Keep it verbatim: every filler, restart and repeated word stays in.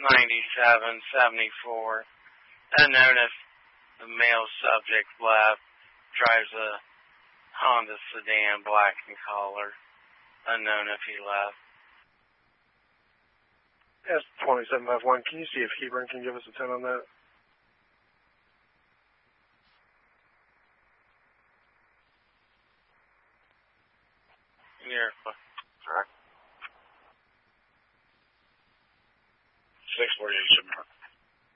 ninety-seven seventy-four. Unknown if the male subject left. Drives a Honda sedan, black in color. Unknown if he left. S twenty-seven fifty-one. Can you see if Hebron can give us a ten on that? Yeah. Direct.